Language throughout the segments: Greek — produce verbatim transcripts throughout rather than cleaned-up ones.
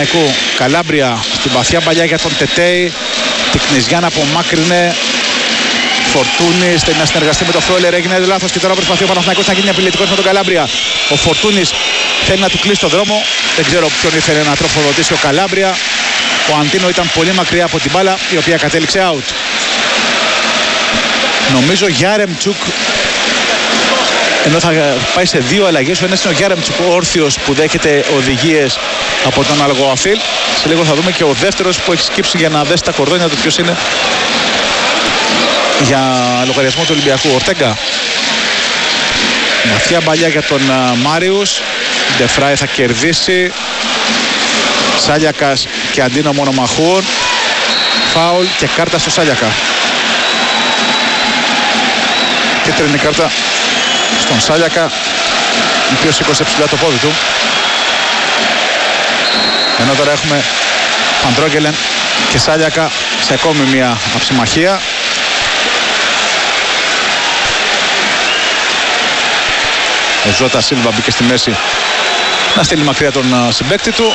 Παναθηναϊκού. Καλάμπρια στην βαθιά παλιά για τον Τετέι. Την Κνιζιάν απομάκρυνε. Φορτούνης θέλει να συνεργαστεί με τον Φρόιλερ. Έγινε λάθος και τώρα προσπαθεί ο Παναθηναϊκός να γίνει απειλητικός με τον Καλάμπρια. Ο Φορτούνης θέλει να του κλείσει τον δρόμο. Δεν ξέρω ποιον ήθελε να τροφοδοτήσει ο Καλάμπρια. Ο Αντίνο ήταν πολύ μακριά από την μπάλα, η οποία κατέληξε out. Νομίζω Γιάρεμτσουκ, ενώ θα πάει σε δύο αλλαγές, ο ένας είναι ο Γιάρεμτσουκ ο όρθιος που δέχεται οδηγίες από τον Αλγοαφίλ. Σε λίγο θα δούμε και ο δεύτερος που έχει σκύψει για να δέσει τα κορδόνια του ποιος είναι, για λογαριασμό του Ολυμπιακού. Ορτέγκα. Βαθιά μπαλιά για τον Μάριους. Ντεφράι θα κερδίσει. Σάλιακας και Αντίνο μονομαχούν. Φάουλ και κάρτα στο Σάλιακα. Κίτρινη κάρτα στον Σάλιακα, ο οποίος σήκωσε ψηλά το πόδι του. Ενώ τώρα έχουμε Παντρόγγελεν και Σάλιακα σε ακόμη μια αψημαχία. Ο Ζώτα Σίλβα μπήκε στη μέση να στείλει μακριά τον συμπαίκτη του.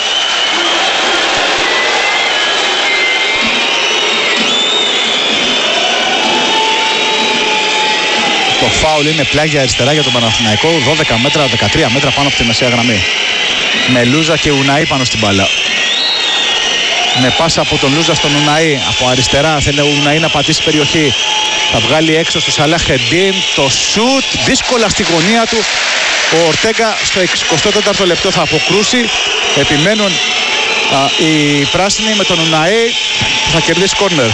Το φάουλ είναι πλάγια αριστερά για τον Παναθηναϊκό, δώδεκα μέτρα, δεκατρία μέτρα πάνω από τη μεσαία γραμμή. Με Λούζα και Ουναή πάνω στην μπάλα. Με πάσα από τον Λούζα στον Ουναή, από αριστερά θέλει ο Ουναή να πατήσει περιοχή. Θα βγάλει έξω στο Σαλάχεντίν, το σουτ, δύσκολα στη γωνία του. Ο Ορτέγκα στο εξηκοστό τέταρτο λεπτό θα αποκρούσει. Επιμένουν α, οι πράσινοι με τον Ουναή, θα κερδίσει κόρνερ.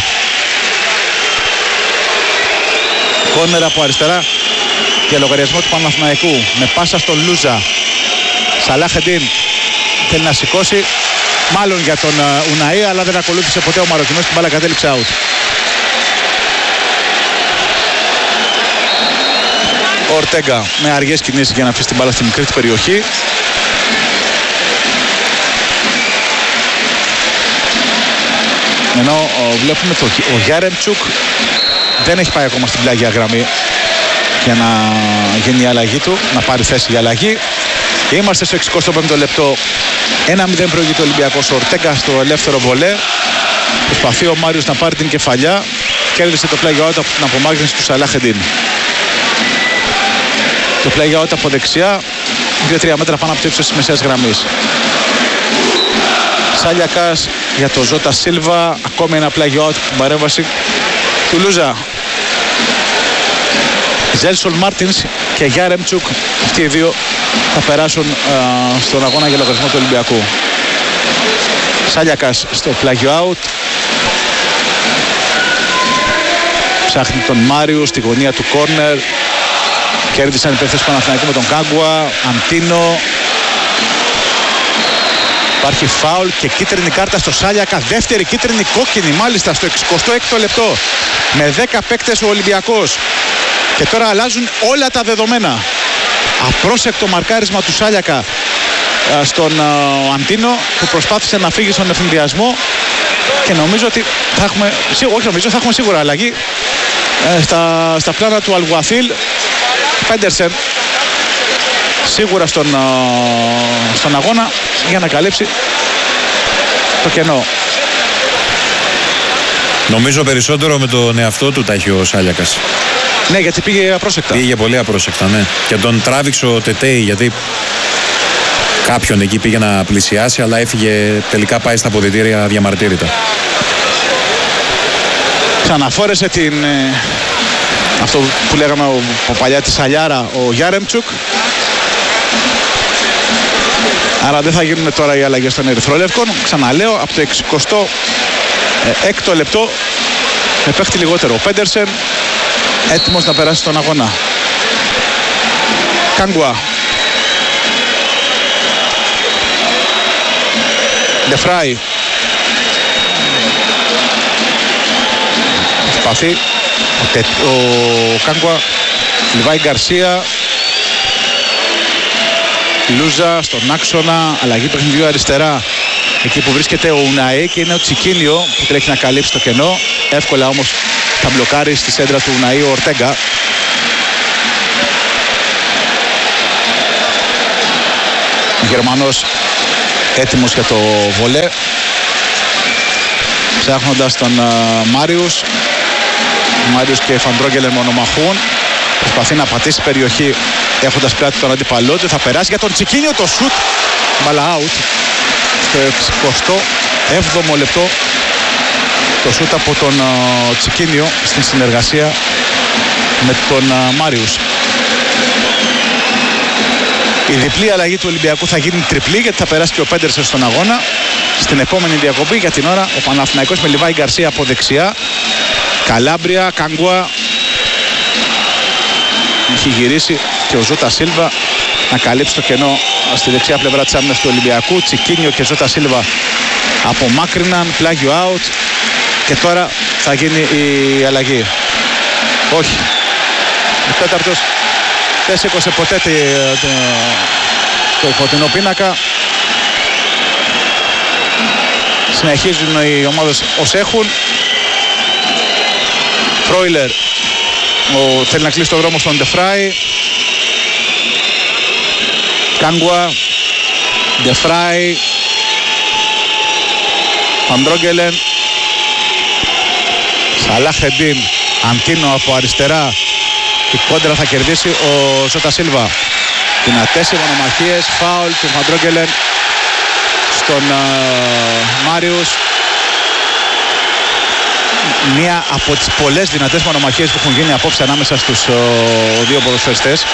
Κόρνερ από αριστερά για λογαριασμό του Παναθηναϊκού. Με πάσα στον Λούζα. Σαλάχεντίν θέλει να σηκώσει. Μάλλον για τον Ουναή, αλλά δεν ακολούθησε ποτέ ο Μαροκινός. Την μπάλα κατέληξε out. Ο Ορτέγκα με αργές κινήσεις για να αφήσει την μπάλα στη μικρή του περιοχή. Ενώ ο, βλέπουμε το, ο Γιάρεμτσουκ δεν έχει πάει ακόμα στην πλάγια γραμμή για να γίνει η αλλαγή του, να πάρει θέση για αλλαγή. Είμαστε στο εξηκοστό πέμπτο λεπτό. ένα μηδέν προηγείται ο Ολυμπιακός. Ο Ορτέγκα στο ελεύθερο βολέ. Προσπαθεί ο Μάριος να πάρει την κεφαλιά. Κέρδισε το πλάγιο out από την απομάκρυνση του Σαλάχεντίν. Το πλάγιο out από δεξιά, δύο τρία μέτρα πάνω από το ύψος της μεσαίας γραμμής. Σάλιακας για το Ζώτα Σίλβα. Ακόμη ένα πλάγιο out από την παρέμβαση του Λούζα. Ζέλσον Μάρτινς και Γιάρεμτσουκ, αυτοί οι δύο θα περάσουν α, στον αγώνα για λογαριασμό του Ολυμπιακού. Σάλιακας στο πλάγιο out. Ψάχνει τον Μάριου στη γωνία του κόρνερ. Κέρδισαν οι παίκτες του Παναθηναϊκού με τον Κάγκουα. Αντίνο. Υπάρχει φάουλ και κίτρινη κάρτα στο Σάλιακα. Δεύτερη κίτρινη, κόκκινη μάλιστα στο εξηκοστό έκτο λεπτό. Με δέκα παίκτες ο Ολυμπιακός. Και τώρα αλλάζουν όλα τα δεδομένα. Απρόσεκτο μαρκάρισμα του Σάλιακα στον Αντίνο, που προσπάθησε να φύγει στον ευθυνδιασμό. Και νομίζω ότι θα έχουμε, όχι νομίζω, θα έχουμε σίγουρα αλλαγή στα, στα πλάνα του Αλγουαφίλ. Πέντερσεν σίγουρα στον, στον αγώνα για να καλύψει το κενό. Νομίζω περισσότερο με τον εαυτό του τα έχει ο Σάλιακας. Ναι, γιατί πήγε απρόσεκτα. Πήγε πολύ απρόσεκτα, ναι. Και τον τράβηξε ο Τετέι, γιατί κάποιον εκεί πήγε να πλησιάσει, αλλά έφυγε, τελικά πάει στα αποδυτήρια διαμαρτύρητα. Ξαναφόρεσε την, ε, αυτό που λέγαμε ο, ο παλιά της Σαλιάρα, ο Γιάρεμτσουκ. Άρα δεν θα γίνουν τώρα οι αλλαγές των ερυθρόλευκων. Ξαναλέω, από το εξηκοστό έκτο λεπτό με παίχτη λιγότερο. Ο Πέντερσεν έτοιμος να περάσει στον αγώνα. Κάγκουα. Ντεφράι. Προσπαθεί ο, τε, ο Κάγκουα. Λιβάη Γκαρσία. Λούζα στον άξονα. Αλλαγή παιχνιδιού αριστερά. Εκεί που βρίσκεται ο Ουναή και είναι ο Τσικίνιο που τρέχει να καλύψει το κενό. Εύκολα όμως θα μπλοκάρει στη σέντρα του Ουναή ο Ορτέγκα. Ο Γερμανός έτοιμος για το βολέ, ψάχνοντας τον uh, Μάριους. Μάριους και Φαντρόγγελεν μονομαχούν. Προσπαθεί να πατήσει περιοχή έχοντας πλάτη τον αντιπαλό του. Θα περάσει για τον Τσικίνιο, το σουτ, μπάλα out στο εξηκοστό έβδομο λεπτό. Το σουτ από τον uh, Τσικίνιο στην συνεργασία με τον uh, Μάριους. Η διπλή αλλαγή του Ολυμπιακού θα γίνει τριπλή, γιατί θα περάσει και ο Πέντερσεν στον αγώνα. Στην επόμενη διακοπή, για την ώρα, ο Παναθηναϊκός με Λιβάη Γκαρσία από δεξιά. Καλάμπρια, Καγκουά. Έχει γυρίσει και ο Ζώτα Σίλβα να καλύψει το κενό στη δεξιά πλευρά της άμυνας του Ολυμπιακού. Τσικίνιο και Ζώτα Σίλβα απομάκρυναν, πλάγιο out. Και τώρα θα γίνει η αλλαγή. Όχι. Ο τέταρτος δεν σήκωσε ποτέ το, το, το φωτεινό πίνακα. Συνεχίζουν οι ομάδες ως έχουν. Φρόιλερ ο, θέλει να κλείσει το δρόμο στον Ντεφράι. Κάγκουα, Ντεφράι, Φαντρόγγελεν, Σαλάχεντιν, Αντίνο από αριστερά. Η κόντρα θα κερδίσει ο Ζώτα Σίλβα. Δυνατές οι μονομαχίες, φάουλ του Φαντρόγγελεν στον uh, Μάριους. Μία από τις πολλές δυνατές μονομαχίες που έχουν γίνει απόψε ανάμεσα στους uh, δύο ποδοσφαιριστές.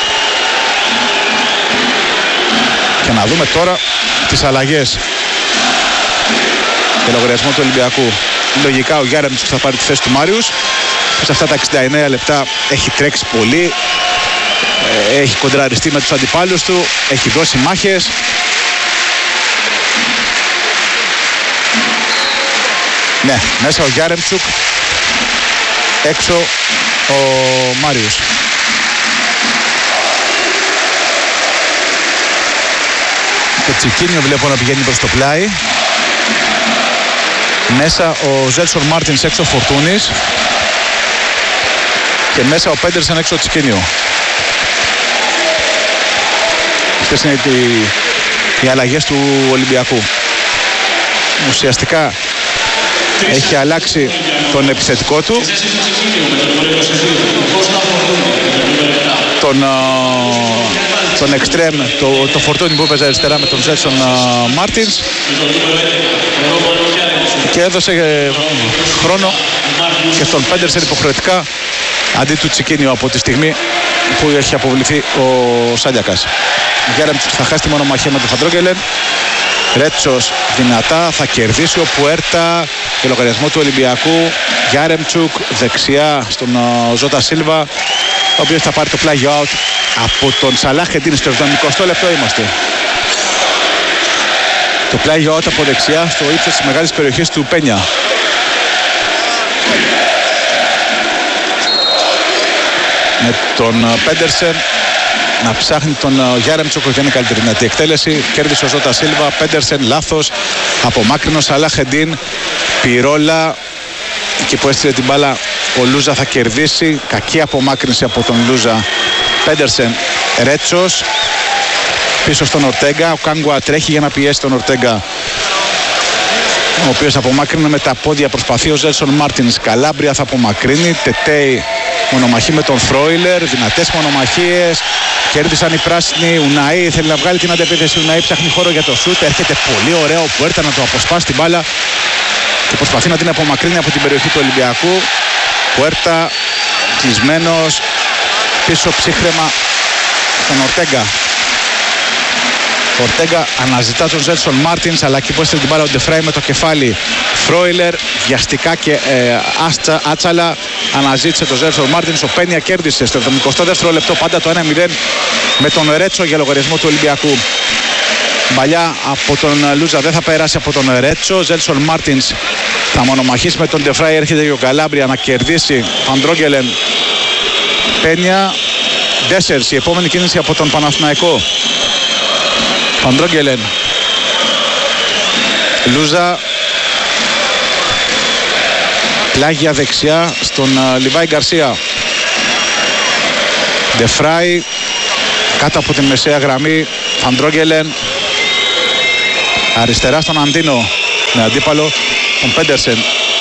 Και να δούμε τώρα τις αλλαγές και λογαριασμό του Ολυμπιακού. Λογικά ο Γιάρεμς θα πάρει τη θέση του Μάριους. Σε αυτά τα εξήντα εννέα λεπτά έχει τρέξει πολύ, έχει κοντραριστεί με τους αντιπάλους του, έχει δώσει μάχες. Ναι, μέσα ο Γιάρεμτσουκ, έξω ο Μάριους. Το Τσικίνιο βλέπω να πηγαίνει προς το πλάι. Μέσα ο Ζέλσον Μάρτινς, έξω ο Φορτούνης. Και μέσα ο Πέντερσεν, έξω ο Τσικίνιο. Αυτές είναι οι, οι αλλαγές του Ολυμπιακού. Ουσιαστικά έχει αλλάξει τον επιθετικό του, τον, τον εξτρέμ, το, το Φορτούνι που έπαιζε αριστερά με τον Ζέλσον Μάρτινς, και έδωσε χρόνο και στον Πέντερσεν υποχρεωτικά αντί του Τσικίνιο από τη στιγμή που έχει αποβληθεί ο Σάλιακας. Ο Γιάρεμτσουκ θα χάσει τη μονομαχία με τον Φαντρόγγελεν. Ρέτσος δυνατά, θα κερδίσει ο Πουέρτα και λογαριασμό του Ολυμπιακού. Γιάρεμτσουκ δεξιά στον Ζώτα Σίλβα, ο οποίος θα πάρει το πλάγιο out από τον Σαλάχεντιν. Στο εβδομηκοστό λεπτό είμαστε. Το πλάγιο out από δεξιά στο ύψος της μεγάλης περιοχής του Πένια. Με τον Πέντερσεν να ψάχνει τον Γιάρεμτσουκ για είναι καλύτερη δυνατή εκτέλεση. Κέρδισε ο Ζώτα Σίλβα. Πέντερσεν λάθος, απομάκρυνο Σαλάχεντιν. Πιρόλα, εκεί που έστειλε την μπάλα ο Λούζα θα κερδίσει. Κακή απομάκρυνση από τον Λούζα. Πέντερσεν, Ρέτσος πίσω στον Ορτέγκα. Ο Κάγκουα τρέχει για να πιέσει τον Ορτέγκα, ο οποίος απομάκρυνε με τα πόδια. Προσπαθεί ο Ζέλσον Μάρτινς. Καλάμπρια θα απομακρύνει. Τετέι μονομαχή με τον Φρόιλερ. Δυνατές μονομαχίες. Κέρδισαν οι πράσινοι. Ουναή θέλει να βγάλει την αντεπίθεση. Ουναή ψάχνει χώρο για το σούτ. Έρχεται πολύ ωραίο που έρθει να το αποσπάσει την μπάλα και προσπαθεί να την απομακρύνει από την περιοχή του Ολυμπιακού. Πουέρτα κλεισμένος πίσω ψύχρεμα στον Ορτέγκα. Ο Ορτέγκα αναζητά τον Ζέλσον Μάρτινς, αλλά εκεί που έστειλε την μπάλα ο Ντεφράι με το κεφάλι. Φρόιλερ βιαστικά και ε, άστσα, άτσαλα αναζήτησε τον Ζέλσον Μάρτινς. Ο Πένια κέρδισε στο εβδομηκοστό δεύτερο λεπτό πάντα το ένα μηδέν με τον Ρέτσο για λογαριασμό του Ολυμπιακού. Μπαλιά από τον Λούζα δεν θα περάσει από τον Ρέτσο. Ζέλσον Μάρτινς θα μονομαχήσει με τον Ντεφράι. Έρχεται και ο Καλάμπρια να κερδίσει. Φαντρόγγελεν, Πένια, Ντέσσερς, η επόμενη κίνηση από τον Παναθηναϊκό. Φαντρόγγελεν, Λούζα, πλάγια δεξιά στον uh, Λιβάη Γκαρσία. Ντεφράι κάτω από την μεσαία γραμμή. Φαντρόγγελεν, Αριστερά στον Αντίνο με αντίπαλο τον Πέντερσεν.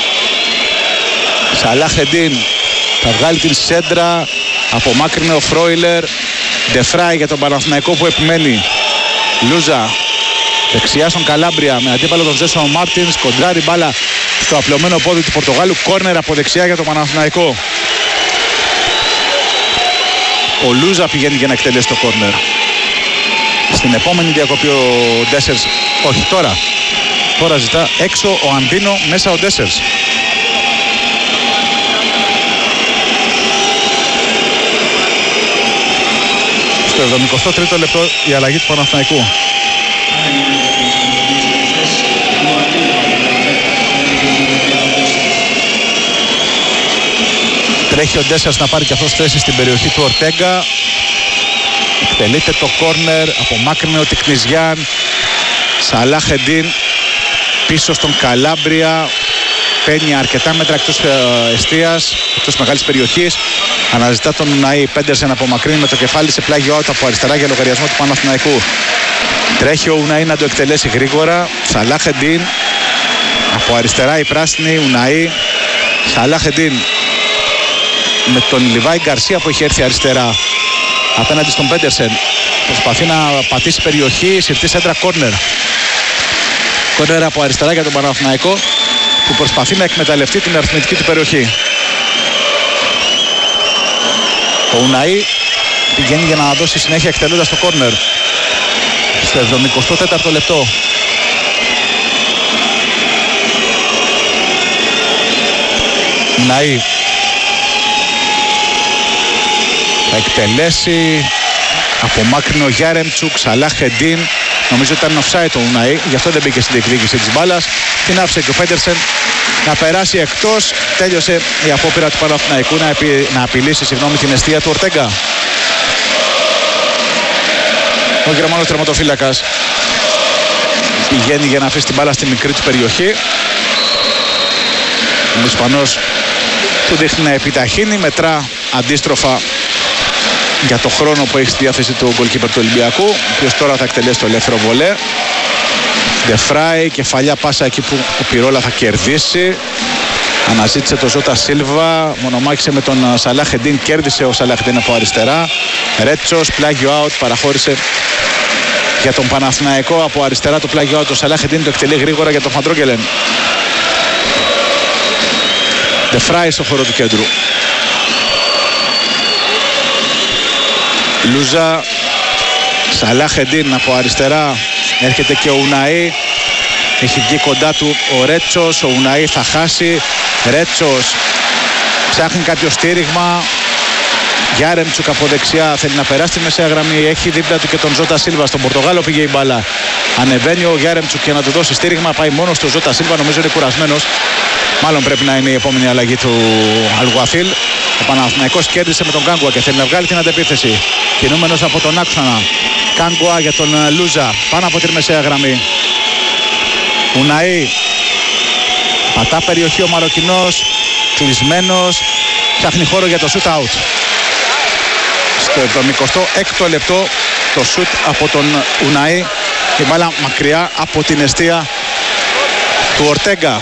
Σαλάχεντίν θα βγάλει την σέντρα, απομάκρυνε ο Φρόιλερ. Ντεφράι για τον Παναθηναϊκό που επιμένει. Λούζα δεξιά στον Καλάμπρια με αντίπαλο τον Τζέσον Μάρτινς. Κοντράρει μπάλα στο απλωμένο πόδι του Πορτογάλου. Κόρνερ από δεξιά για τον Παναθηναϊκό. Ο Λούζα πηγαίνει για να εκτελέσει το κόρνερ. Στην επόμενη διακοπή ο Ντέσσερς. Όχι τώρα. Τώρα ζητά έξω ο Αντίνο, μέσα ο Ντέσσερς. Στο εβδομηκοστό τρίτο λεπτό η αλλαγή του Παναθηναϊκού. Τρέχει ο Ντέσσερς να πάρει και αυτός θέση στην περιοχή του Ορτέγκα. Εκτελείται το κόρνερ, απομάκρυνε ο Τικνιζιάν. Σαλάχεντίν πίσω στον Καλάμπρια. Παίρνει αρκετά μέτρα εκτός εστίας, εκτός μεγάλης περιοχής. Αναζητά τον Ουναή. Πέντερσεν απομακρύνει με το κεφάλι σε πλάγιο out από αριστερά για λογαριασμό του Παναθηναϊκού. Τρέχει ο Ουναή να το εκτελέσει γρήγορα. Σαλάχεντίν από αριστερά η πράσινη. Ουναή. Σαλάχεντίν με τον Λιβάη Γκαρσία που έχει έρθει αριστερά απέναντι στον Πέντερσεν. Προσπαθεί να πατήσει περιοχή. Συρτή σέντρα κόρνερ. Κόρνερ από αριστερά για τον Παναθηναϊκό που προσπαθεί να εκμεταλλευτεί την αριθμητική του περιοχή. Ο Ουναή πηγαίνει για να δώσει συνέχεια εκτελώντας το κόρνερ. Στο εβδομηκοστό τέταρτο λεπτό. Ουναή θα εκτελέσει. Απομάκρυνε ο Γιάρεμτσουκ. Σαλάχεντίν. Νομίζω ότι ήταν offside ο Ουναή, γι' αυτό δεν μπήκε στην διεκδίκηση της μπάλας. Την άφησε και ο Πέντερσεν να περάσει εκτός. Τέλειωσε η απόπειρα του Παναθηναϊκού να, επι... να απειλήσει συγγνώμη, την εστία του Ορτέγκα. Ο Γερμανός τερματοφύλακας πηγαίνει για να αφήσει την μπάλα στη μικρή του περιοχή. Ο Ισπανός του δείχνει να επιταχύνει, μετρά αντίστροφα για το χρόνο που έχει στη διάθεση του γκολκίπερ του Ολυμπιακού, ο οποίος τώρα θα εκτελέσει το ελεύθερο βολέ. Ντεφράι, κεφαλιά πάσα εκεί που ο Πιρόλα θα κερδίσει. Αναζήτησε το Ζώτα Σίλβα, μονομάχησε με τον Σαλάχεντίν, κέρδισε ο Σαλάχεντίν από αριστερά. Ρέτσος, πλάγιο out, παραχώρησε για τον Παναθηναϊκό από αριστερά το πλάγιο out. Ο Σαλάχεντίν το εκτελεί γρήγορα για τον Φαντρόγκελεν. Ντεφράι στο χώρο του κέντρου. Λούζα, Σαλάχεντίν από αριστερά, έρχεται και ο Ουναή. Έχει βγει κοντά του ο Ρέτσος, ο Ουναή θα χάσει. Ρέτσος ψάχνει κάποιο στήριγμα. Γιάρεμτσουκ από δεξιά θέλει να περάσει τη μεσαία γραμμή. Έχει δίπλα του και τον Ζώτα Σίλβα. Στον Πορτογάλο πήγε η μπάλα. Ανεβαίνει ο Γιάρεμτσουκ για να του δώσει στήριγμα. Πάει μόνο στο Ζώτα Σίλβα. Νομίζω είναι κουρασμένος. Μάλλον πρέπει να είναι η επόμενη αλλαγή του Αλγουαθίλ. Ο Παναθηναϊκός κέρδισε με τον Κάγκουα και θέλει να βγάλει την αντεπίθεση. Κινούμενος από τον άξονα. Κάγκουα για τον Λούζα. Πάνω από τη μεσαία γραμμή. Ουναή. Πατά περιοχή ο Μαροκινός. Κλεισμένος. Ψάχνει χώρο για το shoot out. Στο εβδομηκοστό έκτο λεπτό το shoot από τον Ουναή. Η μπάλα μακριά από την εστία του Ορτέγκα.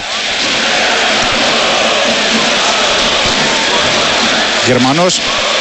Γερμανός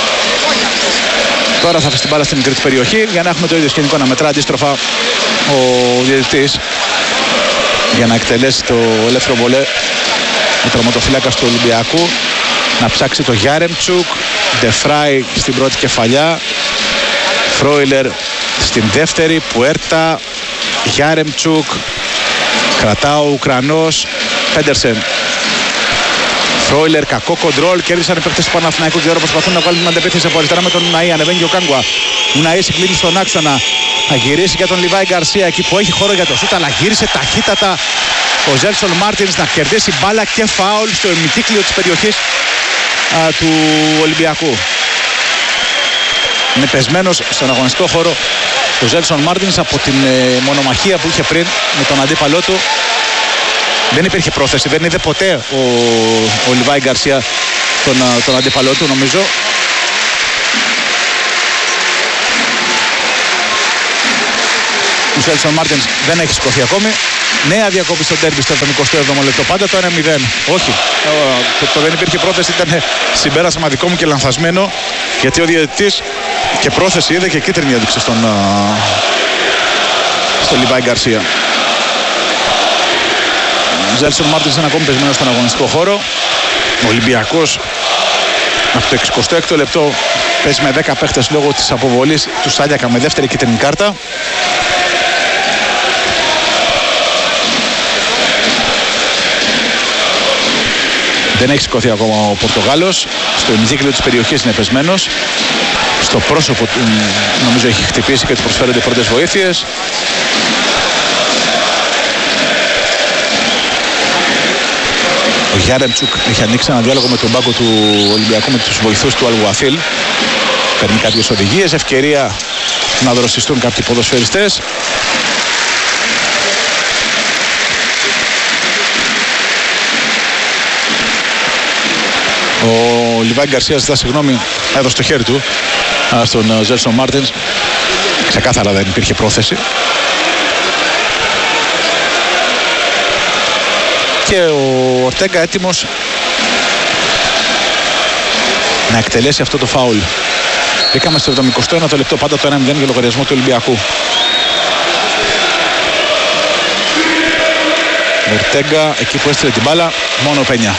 τώρα θα αφήσει την μπάλα στην μικρή του περιοχή για να έχουμε το ίδιο σκηνικό να μετρά αντίστροφα ο διαιτητής για να εκτελέσει το ελεύθερο βολέ ο τερματοφύλακας του Ολυμπιακού. Να ψάξει το Γιάρεμτσουκ. Ντεφράι στην πρώτη κεφαλιά. Φρόιλερ στην δεύτερη. Πουέρτα. Γιάρεμτσουκ. Κρατά ο Ουκρανός. Πέντερσεν. Φρόιλερ, κακό κοντρόλ. Κέρδισαν οι παίκτες του Παναθηναϊκού και τώρα προσπαθούν να βάλουν την αντεπίθεση από αριστερά με τον Ουναή. Ανεβαίνει και ο Κάγκουα. Ουναή συγκλίνει στον άξονα. Θα γυρίσει για τον Λιβάη Γκαρσία εκεί που έχει χώρο για το σούτ, αλλά γύρισε ταχύτατα ο Ζέλσον Μάρτινς να κερδίσει μπάλα και φάουλ στο ημικύκλιο της περιοχής α, του Ολυμπιακού. Είναι πεσμένος στον αγωνιστικό χώρο ο Ζέλσον Μάρτινς από την ε, μονομαχία που είχε πριν με τον αντίπαλό του. Δεν υπήρχε πρόθεση, δεν είδε ποτέ ο, ο Λιβάη Γκαρσία τον, τον αντίπαλό του, νομίζω. Ζέλσον Μάρτινς δεν έχει σηκωθεί ακόμη. Νέα διακόπη στο ντέρμπι στο εβδομηκοστό έβδομο λεπτό. Πάντα το ένα μηδέν. Όχι. Το, το δεν υπήρχε πρόθεση ήταν συμπέρασμα δικό μου και λανθασμένο. Γιατί ο διαιτητής και πρόθεση είδε και κίτρινη έδειξε στον, στον Λιβάη Γκαρσία. Ζέλσον Μάρτινς είναι ακόμη πεσμένο στον αγωνιστικό χώρο. Ο Ολυμπιακός από το εξηκοστό έκτο λεπτό παίζει με δέκα παίχτες λόγω της αποβολής του Σάλιακα με δεύτερη κίτρινη κάρτα. Δεν έχει σηκωθεί ακόμα ο Πορτογάλος. Στο ημικύκλιο της περιοχής είναι πεσμένος. Στο πρόσωπο του νομίζω έχει χτυπήσει και του προσφέρονται πρώτες βοήθειες. Ο Γιάρεμτσουκ έχει ανοίξει ένα διάλογο με τον πάγκο του Ολυμπιακού, με τους βοηθούς του Αλγουαθίλ. Παίρνει κάποιες οδηγίες, ευκαιρία να δροσιστούν κάποιοι ποδοσφαιριστές. Ο Λιβάη Γκαρσία ζητά συγγνώμη, έδωσε το χέρι του στον Ζέλσον Μάρτινς. Ξεκάθαρα δεν υπήρχε πρόθεση. Και ο Ορτέγκα έτοιμος να εκτελέσει αυτό το φάουλ. Μπήκαμε στο εβδομηκοστό ένατο λεπτό, πάντα το ένα μηδέν για λογαριασμό του Ολυμπιακού. Ο Ορτέγκα εκεί που έστειλε την μπάλα, μόνο Πένια.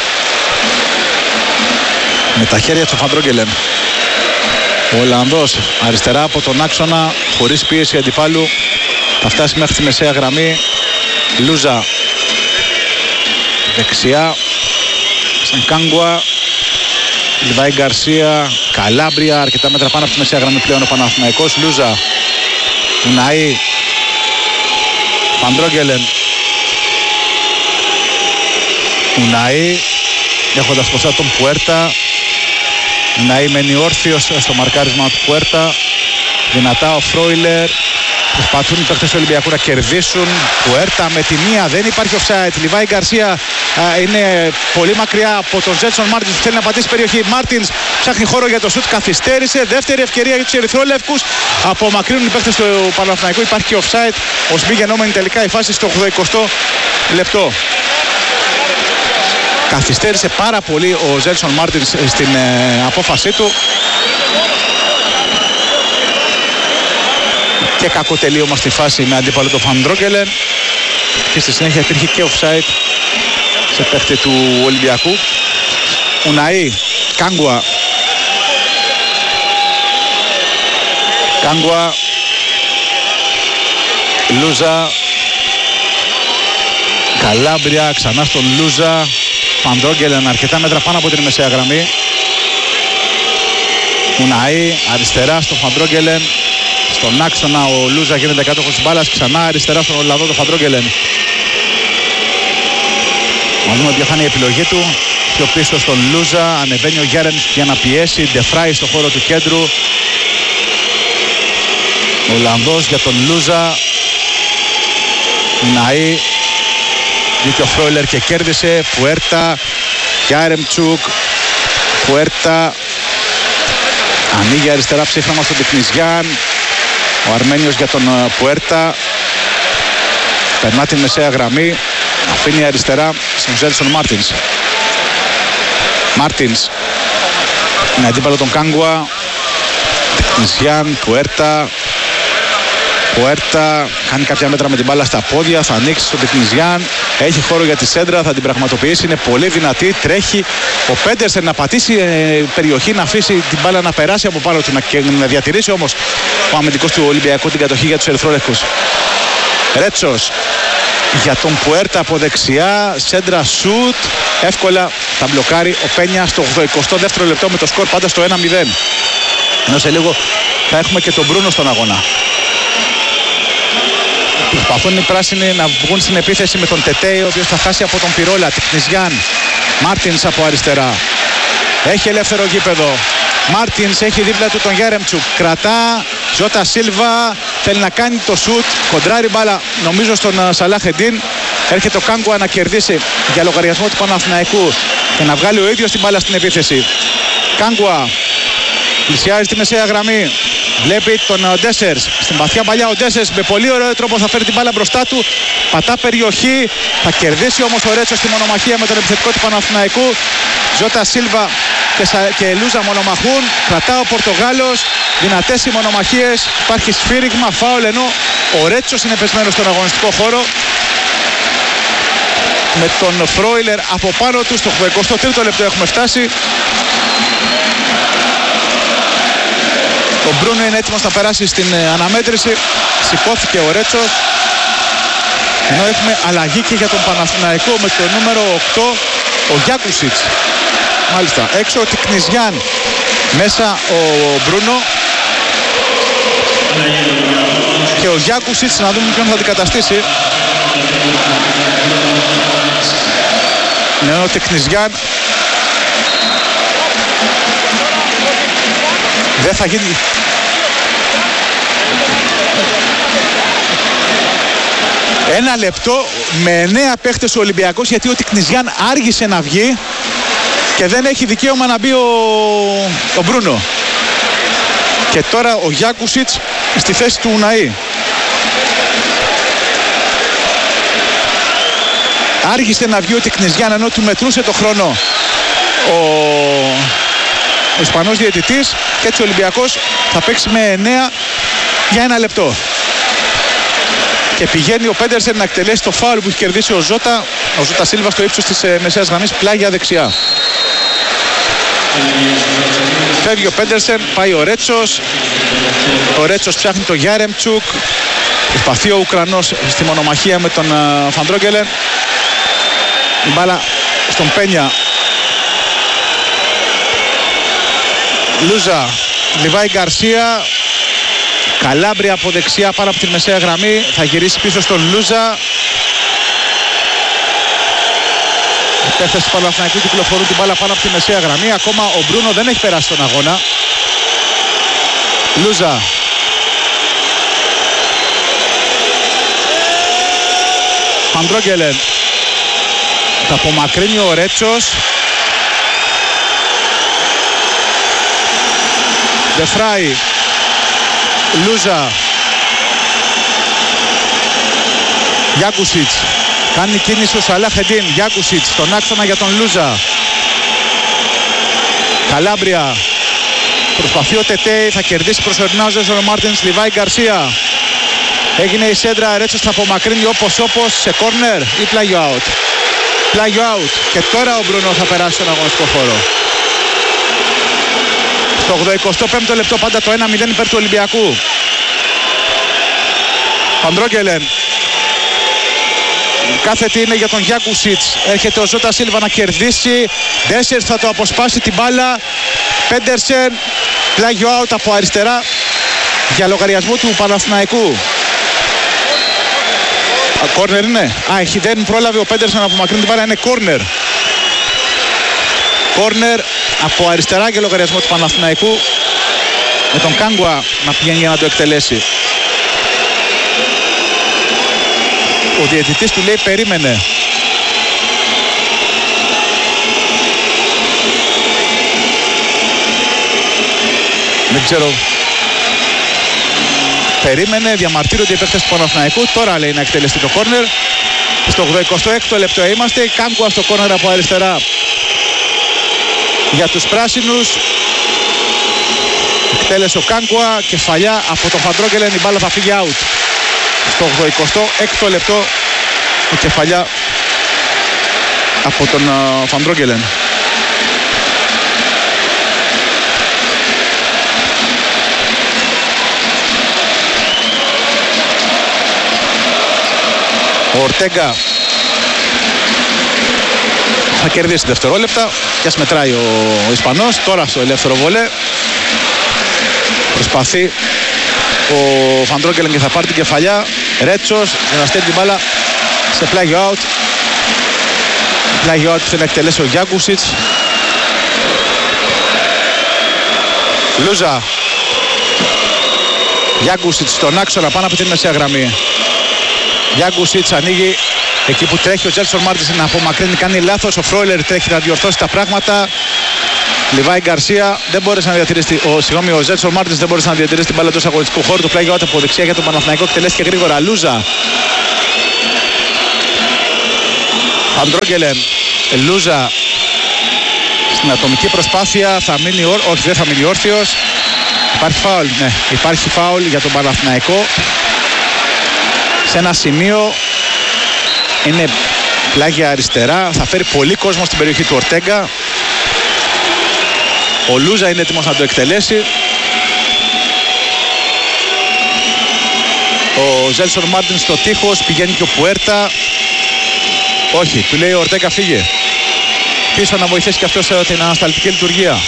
Με τα χέρια του Φαντρόγκελεν. Ο Ολλανδός αριστερά από τον άξονα, χωρίς πίεση αντιπάλου, θα φτάσει μέχρι τη μεσαία γραμμή. Λούζα δεξιά, σαν Κάγκουα, Λιβάη Γκαρσία, Καλάμπρια, αρκετά μέτρα πάνω από τη μεσαία γραμμή πλέον ο Παναθηναϊκός. Λούζα, Ουναή, Φαντρόγκελεν, Ουναή, έχοντας μπροστά τον Πουέρτα. Ουναή μένει όρθιος στο μαρκάρισμα του Πουέρτα. Δυνατά ο Φρόιλερ. Προσπαθούν οι παίκτες του Ολυμπιακού να κερδίσουν. Πουέρτα με τη μία, δεν υπάρχει offside. Λιβάη Γκαρσία α, είναι πολύ μακριά από τον Ζέλσον Μάρτινς που θέλει να πατήσει περιοχή. Μάρτινς ψάχνει χώρο για το σουτ, καθυστέρησε. Δεύτερη ευκαιρία για τους ερυθρόλευκους. Απομακρύνουν οι παίκτες του Παναθηναϊκού. Υπάρχει και offside. Ως μη γεννόμενη τελικά η φάση στο ογδοηκοστό λεπτό. Καθυστέρησε πάρα πολύ ο Ζέλσον Μάρτινς στην ε, απόφασή του. Και κακό τελείωμα στη φάση με αντίπαλο το Φαντρόγκελεν. Και στη συνέχεια υπήρχε και offside σε παίκτη του Ολυμπιακού. Ουναή, Κάγκουα. Κάγκουα. Λούζα. Καλάμπρια, ξανά στον Λούζα. Φαντρόγκελεν αρκετά μέτρα πάνω από την μεσαία γραμμή. Ουναή, αριστερά στο Φαντρόγκελεν. Στον άξονα ο Λούζα γίνεται κάτοχος της μπάλας. Ξανά αριστερά στον Ολλανδό το Φαντρόγκελεν. Να δούμε ποια θα είναι η επιλογή του. Πιο πίσω στον Λούζα. Ανεβαίνει ο Γιάρεμς για να πιέσει. Ντεφράι στο χώρο του κέντρου. Ο Ολλανδός για τον Λούζα. Ουναή. Βγήκε ο Φρόιλερ και κέρδισε. Πουέρτα. Γιάρεμτσουκ. Πουέρτα. Ανοίγει αριστερά ψύχραμα στον Τεκνιζιάν. Ο Αρμένιος για τον Πουέρτα. Περνά την μεσαία γραμμή. Αφήνει αριστερά στον Ζέλσον Μάρτινς. Μάρτινς. Είναι αντίπαλο τον Κάγκουα. Τεκνιζιάν. Πουέρτα. Πουέρτα κάνει κάποια μέτρα με την μπάλα στα πόδια. Θα ανοίξει στον Τεκνιζιάν. Έχει χώρο για τη σέντρα. Θα την πραγματοποιήσει. Είναι πολύ δυνατή. Τρέχει ο Πέντερσεν να πατήσει ε, περιοχή. Να αφήσει την μπάλα να περάσει από πάνω του. Να, και, να διατηρήσει όμως ο αμυντικός του Ολυμπιακού την κατοχή για τους ερυθρόλευκους. Ρέτσος για τον Πουέρτα από δεξιά. Σέντρα σουτ. Εύκολα θα μπλοκάρει ο Πένια στο ογδοηκοστό δεύτερο λεπτό με το σκορ πάντα στο ένα μηδέν. Ενώ σε λίγο θα έχουμε και τον Μπρούνο στον αγώνα. Προσπαθούν οι πράσινοι να βγουν στην επίθεση με τον Τετέι, ο οποίος θα χάσει από τον Πυρόλα. Τεκνιζιάν. Μάρτινς από αριστερά. Έχει ελεύθερο γήπεδο. Μάρτινς έχει δίπλα του τον Γιάρεμτσουκ. Κρατά. Ζώτα Σίλβα. Θέλει να κάνει το σουτ. Κοντράρει μπάλα νομίζω στον Σαλάχεντίν. Έρχεται ο Κάγκουα να κερδίσει για λογαριασμό του Παναθηναϊκού και να βγάλει ο ίδιος την μπάλα στην επίθεση. Κάγκουα. Πλησιάζει τη μεσαία γραμμή. Βλέπει τον Ντέσσερς. Στην βαθιά παλιά ο Ντέσσερς με πολύ ωραίο τρόπο θα φέρει την μπάλα μπροστά του. Πατά περιοχή. Θα κερδίσει όμως ο Ρέτσος στη μονομαχία με τον επιθετικό του Παναθηναϊκού. Ζώτα Σίλβα και, Σα... και Λούζα μονομαχούν. Κρατά ο Πορτογάλος. Δυνατές οι μονομαχίες. Υπάρχει σφύριγμα, φάουλ, ενώ ο Ρέτσος είναι πεσμένος στον αγωνιστικό χώρο. Με τον Φρόιλερ από πάνω του στο εικοστό τρίτο λεπτό έχουμε φτάσει. Ο Μπρούνο είναι έτοιμος να περάσει στην αναμέτρηση. Σηκώθηκε ο Ρέτσος. Ενώ έχουμε αλλαγή και για τον Παναθηναϊκό με το νούμερο οκτώ ο Γιάκουσιτς. Μάλιστα, έξω ο Τικνιζιάν, μέσα ο Μπρούνο και ο Γιάκουσιτς. Να δούμε ποιον θα αντικαταστήσει. Ναι, ο Τικνιζιάν δεν θα γίνει. Ένα λεπτό με εννέα παίχτες ο Ολυμπιακός, γιατί ο Τικνιζιάν άργησε να βγει και δεν έχει δικαίωμα να μπει ο, ο Μπρούνο. Και τώρα ο Γιάκουσιτς στη θέση του Ουναή. Άργησε να βγει ο Τικνιζιάν, ενώ του μετρούσε το χρόνο ο, ο Ισπανός διαιτητής, και έτσι ο Ολυμπιακός θα παίξει με εννέα για ένα λεπτό. Και πηγαίνει ο Πέντερσεν να εκτελέσει το φάουλ που έχει κερδίσει ο Ζώτα, ο Ζώτα Σίλβα στο ύψος της ε, μεσαίας γραμμής, πλάγια δεξιά. Φεύγει ο Πέντερσεν, πάει ο Ρέτσος. Ο Ρέτσος ψάχνει το Γιάρεμτσουκ. Προσπαθεί ο Ουκρανός στη μονομαχία με τον uh, Φαντρόγκελεν. Η μπάλα στον Πένια. Λούζα, Λιβάη Γκαρσία. Καλάμπρια από δεξιά πάνω από τη μεσαία γραμμή. Θα γυρίσει πίσω στον Λούζα. Οι παίχτες του Παναθηναϊκού κυκλοφορούν την μπάλα πάνω από τη μεσαία γραμμή. Ακόμα ο Μπρούνο δεν έχει περάσει τον αγώνα. Λούζα. Φαντρόγκελεν. Θα απομακρύνει ο Ρέτσος. Δεφράι. Λούζα. Γιάκουσιτς. Κάνει κίνηση ο Σαλάχεντιν. Γιάκουσιτς στον άξονα για τον Λούζα. Καλάμπρια. Προσπαθεί ο Τετέι. Θα κερδίσει προσωρινά ο Ζέσορο Μάρτινς. Λιβάη Γκαρσία. Έγινε η σέντρα. Ρέτσος θα απομακρύνει όπως όπως σε κόρνερ ή πλάγιο out. Πλάγιο out. Και τώρα ο Μπρουνό θα περάσει στον αγωνιστικό χώρο. Στο ογδοηκοστό πέμπτο λεπτό πάντα το ένα μηδέν υπέρ του Ολυμπιακού. Φαντρόγκελεν. Κάθετη είναι για τον Γιάκουσιτς. Έρχεται ο Ζώτα Σίλβα να κερδίσει. Ντέσσερς θα το αποσπάσει την μπάλα. Πέντερσεν. Πλάγιο out από αριστερά για λογαριασμό του Παναθηναϊκού. Κόρνερ είναι. Α, έχει, δεν πρόλαβε ο Πέντερσεν να απομακρύνει την μπάλα. Είναι κόρνερ. Κόρνερ από αριστερά και λογαριασμό του Παναθηναϊκού, με τον Κάγκουα να πηγαίνει για να το εκτελέσει. Ο διαιτητής του λέει περίμενε. Δεν ξέρω. Περίμενε, διαμαρτύρονται οι παίκτες του Παναθηναϊκού. Τώρα λέει να εκτελεστεί το κόρνερ. Στο ογδοηκοστό έκτο λεπτό είμαστε. Κάγκουα στο κόρνερ από αριστερά για τους πράσινους. Εκτέλεσε ο Κάγκουα, κεφαλιά από τον Φαντρόγκελεν, η μπάλα θα φύγει out. Στο ογδοηκοστό έκτο λεπτό η κεφαλιά από τον uh, Φαντρόγκελεν. Ο Ορτέγκα θα κερδίσει δευτερόλεπτα και ας μετράει ο, ο Ισπανός. Τώρα στο ελεύθερο βολέ προσπαθεί ο Φαντρόγκελεν και θα πάρει την κεφαλιά. Ρέτσος για να στέλνει την μπάλα σε πλάγιο out. Πλάγιο out που θέλει να εκτελέσει ο Γιάκουσιτς. Λούζα. Γιάκουσιτς στον άξονα πάνω από την μεσαία γραμμή. Γιάκουσιτς ανοίγει εκεί που τρέχει ο Τζέλσον Μάρτινς να απομακρύνει, κάνει λάθος. Ο Φρόιλερ τρέχει να διορθώσει τα πράγματα. Λιβάη Γκαρσία δεν μπόρεσε να διατηρήσει. Ο, συγγνώμη, ο Ζέλσον Μάρτινς δεν μπόρεσε να διατηρήσει την μπάλα του αγωνιστικού χώρου. Το πλάγιο από δεξιά για τον Παναθηναϊκό, εκτελέστηκε γρήγορα. Λούζα. Φαντρόγγελεν. Λούζα. Στην ατομική προσπάθεια θα μείνει όρθιος. Όχι, δεν θα μείνει όρθιος. Υπάρχει φάουλ. Ναι, υπάρχει φάουλ για τον Παναθηναϊκό. Σε ένα σημείο είναι πλάγια αριστερά. Θα φέρει πολύ κόσμο στην περιοχή του Ορτέγκα. Ο Λούζα είναι έτοιμος να το εκτελέσει. Ο Ζέλσον Μάρτιν στο τείχος, πηγαίνει και ο Πουέρτα. Όχι, του λέει ο Ορτέγκα φύγε. Πίσω να βοηθήσει και αυτός την ανασταλτική λειτουργία.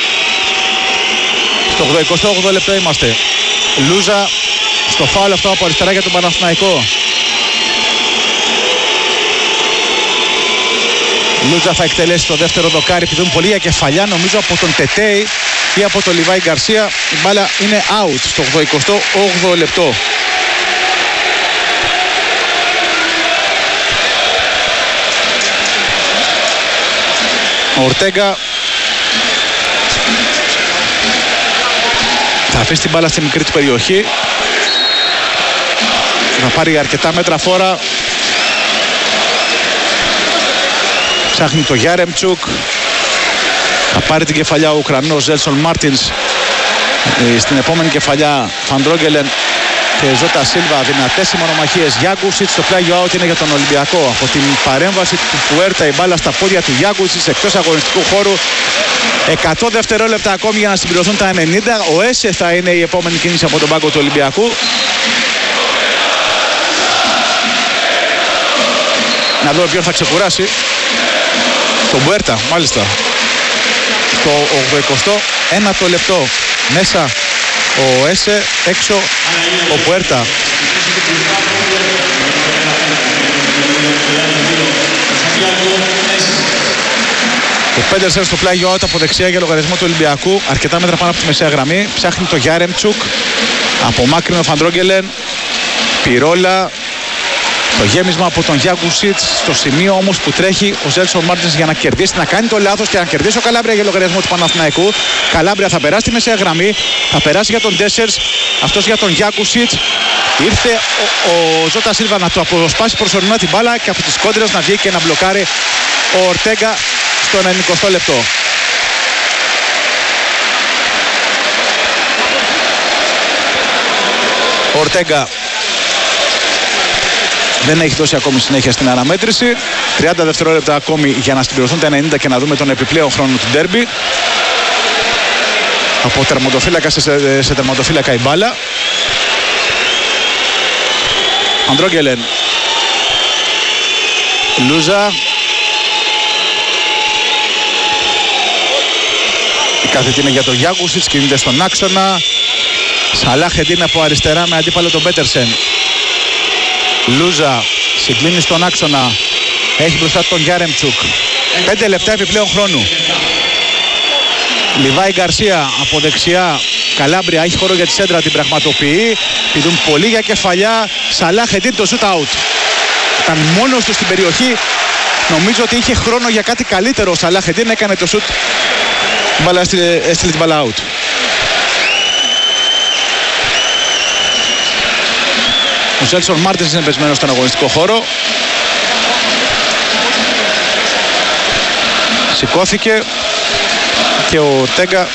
Στο ογδοηκοστό όγδοο λεπτό είμαστε. Λούζα στο φάουλ αυτό από αριστερά για τον Παναθηναϊκό. Λούτζα θα εκτελέσει το δεύτερο δοκάρι. Πηδούν πολύ για κεφαλιά, νομίζω από τον Τετέι ή από τον Λιβάη Γκαρσία. Η μπάλα είναι out στο ογδοηκοστό όγδοο λεπτό. Ο Ορτέγκα θα αφήσει την μπάλα στη μικρή του περιοχή. Θα πάρει αρκετά μέτρα φόρα. Ψάχνει το Γιάρεμτσουκ. Θα πάρει την κεφαλιά ο Ουκρανός Ζέλσον Μάρτινς. Στην επόμενη κεφαλιά Φαντρόγγελεν και Ζώτα Σίλβα. Δυνατές οι μονομαχίες. Γιάγκουσιτς, το πλάγιο out είναι για τον Ολυμπιακό. Από την παρέμβαση του Πουέρτα η μπάλα στα πόδια του Γιάγκουσιτς εκτός αγωνιστικού χώρου. εκατό δευτερόλεπτα ακόμη για να συμπληρωθούν τα ενενήντα. Ο Έσε θα είναι η επόμενη κίνηση από τον πάγκο του Ολυμπιακού. Να δούμε ποιον θα ξεκουράσει. Τον Πουέρτα, μάλιστα. Στο ογδοηκοστό ένατο λεπτό. Μέσα ο Έσε, έξω ο Πουέρτα. Ο Πέντερσεν στο πλάγιο out από δεξιά για λογαριασμό του Ολυμπιακού. Αρκετά μέτρα πάνω από τη μεσαία γραμμή. Ψάχνει το Γιάρεμτσουκ. Απομάκρυνε ο Φαντρόγγελεν. Πυρόλα. Το γέμισμα από τον Γιάγκουσιτς στο σημείο όμως που τρέχει ο Ζέλσον Μάρτινς για να κερδίσει, να κάνει το λάθος και να κερδίσει ο Καλάμπρια για λογαριασμό του Παναθηναϊκού. Καλάμπρια θα περάσει τη μεσαία γραμμή, θα περάσει για τον Ντέσσερς, αυτός για τον Γιάγκουσιτς. Ήρθε ο, ο Ζώτα Σίλβα να του αποσπάσει προσωρινά την μπάλα και από τις κόντρες να βγει και να μπλοκάρει ο Ορτέγκα στο ενενηκοστό λεπτό. Ο Ορτέγκα δεν έχει δώσει ακόμη συνέχεια στην αναμέτρηση. τριάντα δευτερόλεπτα ακόμη για να συμπληρωθούν τα ενενήντα και να δούμε τον επιπλέον χρόνο του ντέρμπι. Από τερματοφύλακα σε, σε τερματοφύλακα η μπάλα. Φαντρόγγελεν. Λούζα. Η κάθετη είναι για τον Γιάγκουσιτς, κινείται στον άξονα. Σαλάχεντίν από αριστερά με αντίπαλο τον Πέτερσεν. Λούζα συγκλίνει στον άξονα. Έχει μπροστά τον Γιάρεμτσουκ. Πέντε λεπτά επιπλέον χρόνου. Λιβάη Γκαρσία από δεξιά. Καλάμπρια έχει χώρο για τη σέντρα, την πραγματοποιεί. Πηδούν πολύ για κεφαλιά. Σαλάχεντίν το shoot out. Ήταν μόνος του στην περιοχή. Νομίζω ότι είχε χρόνο για κάτι καλύτερο. Ο Σαλάχεντίν έκανε το shoot. Μπαλά, έστειλε την μπαλά out. Ο Ζέλσον Μάρτινς είναι πεσμένος στον αγωνιστικό χώρο. Σηκώθηκε και ο Ορτέγκα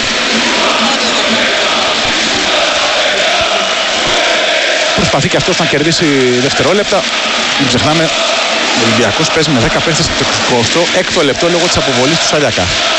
προσπαθεί και αυτός να κερδίσει δευτερόλεπτα. Μην ξεχνάμε, ο Ολυμπιακός παίζει με δέκα παίχτες από το εικοστό έκτο λεπτό λόγω της αποβολής του Σαλιακά.